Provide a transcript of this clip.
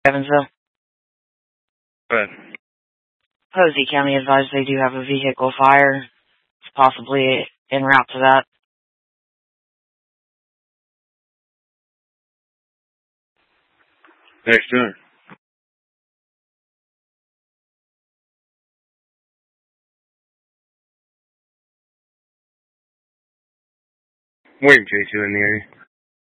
Evansville. Good. Posey County advised they do have a vehicle fire. It's possibly en route to that. Next turn. Waiting J2 in the area.